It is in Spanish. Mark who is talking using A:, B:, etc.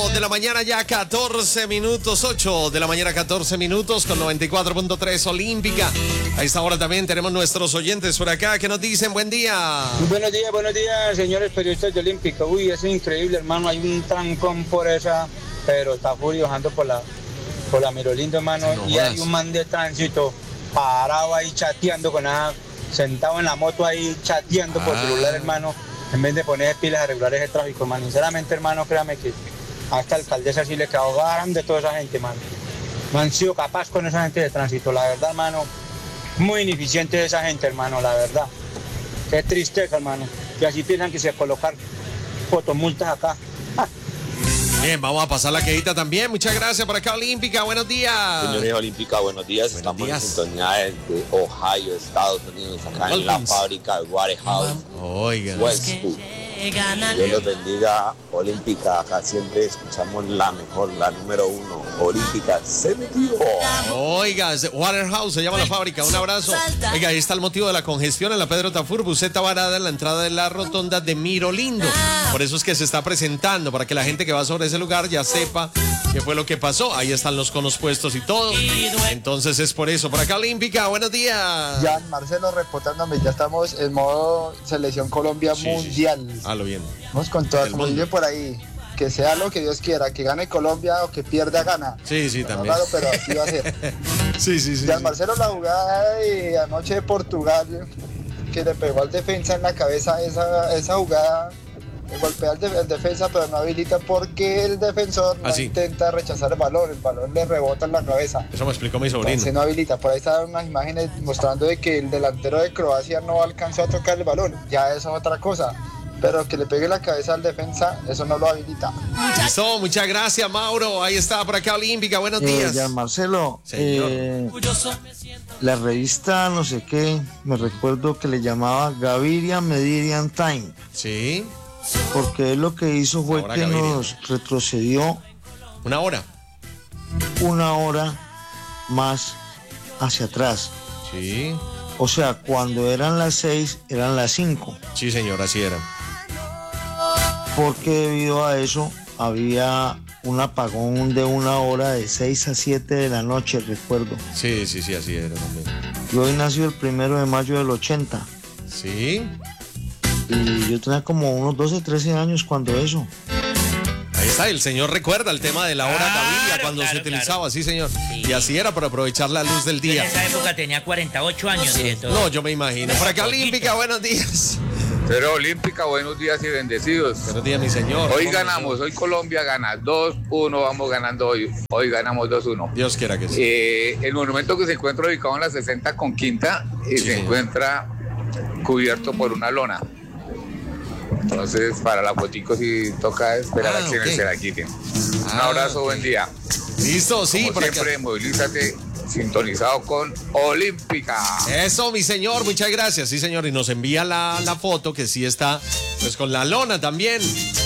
A: de la mañana ya 14 minutos, 8 de la mañana 14 minutos con 94.3 Olímpica. A esta hora también tenemos nuestros oyentes por acá que nos dicen buen día.
B: Buenos días, señores periodistas de Olímpica. Uy, es increíble, hermano, hay un trancón por esa, pero está Fury bajando por la Mirolindo, hermano, no, y hay un man de tránsito parado ahí chateando con nada, sentado en la moto ahí chateando por celular, hermano, en vez de poner pilas a regular ese tráfico, hermano. Sinceramente, hermano, créame que a esta alcaldesa sí le quedó grande toda esa gente, hermano. No han sido capaz con esa gente de tránsito, la verdad, hermano. Muy ineficiente esa gente, hermano, la verdad. Qué tristeza, hermano. Y así piensan que se colocar fotomultas acá.
A: Bien, vamos a pasar la quejita también. Muchas gracias por acá, Olímpica. Buenos días.
C: Señores Olímpica, buenos días. Estamos en sintonía de Ohio, Estados Unidos, acá en la fábrica de Waterhouse.
A: Oiga.
C: Westwood. Dios los bendiga, Olímpica. Acá siempre escuchamos la mejor, la número 1. Olímpica se metió.
A: Oiga, Waterhouse se llama la fábrica. Un abrazo. Oiga, ahí está el motivo de la congestión en la Pedro Tafur, buseta varada en la entrada de la rotonda de Mirolindo. Por eso es que se está presentando, para que la gente que va sobre ese lugar ya sepa qué fue lo que pasó. Ahí están los conos puestos y todo. Entonces es por eso. Por acá, Olímpica, buenos días.
D: Ya, Marcelo, reportándome, ya estamos en modo Selección Colombia Mundial.
A: Sí. Lo bien.
D: Vamos con todo, como dice por ahí, que sea lo que Dios quiera, que gane Colombia o que pierda gana.
A: Sí, también.
D: Claro, pero así va a ser.
A: Sí.
D: Ya, Marcelo, la jugada de anoche de Portugal, que le pegó al defensa en la cabeza, esa jugada, golpea al defensa, pero no habilita porque el defensor no intenta rechazar el balón le rebota en la cabeza.
A: Eso me explicó mi sobrino.
D: Entonces no habilita. Por ahí estaban unas imágenes mostrando de que el delantero de Croacia no alcanzó a tocar el balón. Ya eso es otra cosa. Pero que le pegue la cabeza al defensa, eso no lo habilita.
A: Listo, muchas gracias, Mauro. Ahí está por acá Olímpica, buenos días.
E: Ya, Marcelo, la revista no sé qué, me recuerdo que le llamaba Gaviria Medirian Time.
A: Sí.
E: Porque él lo que hizo fue que nos retrocedió
A: una hora
E: más hacia atrás.
A: Sí.
E: O sea, cuando eran las 6, eran las 5.
A: Sí, señor, así era.
E: Porque debido a eso había un apagón de una hora de 6 a 7 de la noche, recuerdo.
A: Sí, así era también.
E: Y hoy nació el 1 de mayo del 80.
A: Sí.
E: Y yo tenía como unos 12, 13 años cuando eso.
A: Ahí está, el señor recuerda el tema de la hora Gaviria cuando se utilizaba, sí, señor. Sí. Y así era para aprovechar la luz del día.
F: En esa época tenía 48 años, director.
A: No, yo me imagino. Por acá, Olímpica, buenos días.
G: Pero Olímpica, buenos días y bendecidos.
A: Buenos días, mi señor.
G: Hoy ganamos, hoy Colombia gana 2-1, vamos ganando hoy. Hoy ganamos 2-1.
A: Dios quiera que sí.
G: El monumento que se encuentra ubicado en la 60 con Quinta se encuentra cubierto por una lona. Entonces, para la fotico sí toca esperar a quienes se la quiten. Un abrazo, buen día.
A: Listo, sí.
G: Como siempre, movilízate, sintonizado con Olímpica.
A: Eso, mi señor, muchas gracias. Sí, señor, y nos envía la foto que sí está, pues con la lona también.